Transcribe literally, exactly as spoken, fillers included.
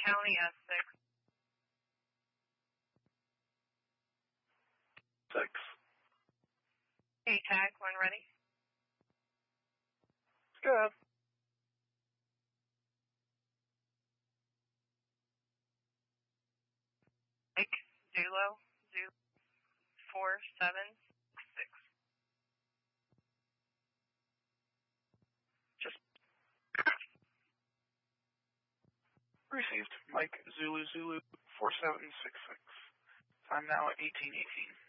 County S six. Six. Hey, tag, when ready. Good. Mike, Zulo, Zulu, four, seven, six. Just received. Mike, Zulu, Zulu, four seven six six. Time now at eighteen eighteen.